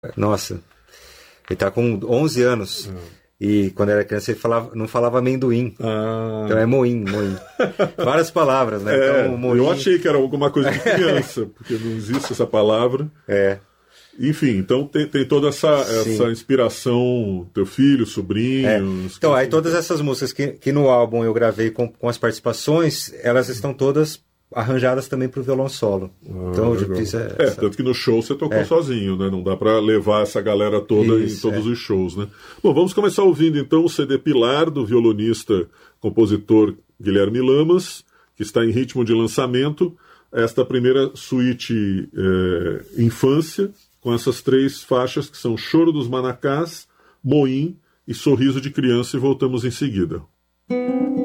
Nossa, ele tá com 11 anos. E quando era criança ele não falava amendoim. Então é moim. Várias palavras, né? Então, moim... Eu achei que era alguma coisa de criança, porque não existe essa palavra. Enfim, então tem toda essa inspiração, teu filho, sobrinhos... Então, aí todas essas músicas que no álbum eu gravei com as participações, elas estão todas arranjadas também para o violão solo. Então eu fiz tanto que no show você tocou sozinho, né? Não dá para levar essa galera toda em todos os shows, né? Bom, vamos começar ouvindo então o CD Pilar, do violonista, compositor Guilherme Lamas, que está em ritmo de lançamento. Esta primeira suíte Infância, com essas 3 faixas que são Choro dos Manacás, Moim e Sorriso de Criança, e voltamos em seguida.